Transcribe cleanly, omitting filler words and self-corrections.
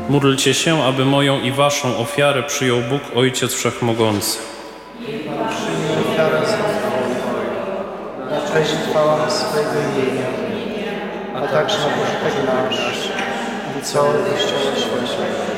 Módlcie się, aby moją i waszą ofiarę przyjął Bóg Ojciec Wszechmogący. Przyjmij ofiarę z rąk na cześć i chwała swojego imienia, a także na pożytek nasz i całego Kościoła świata.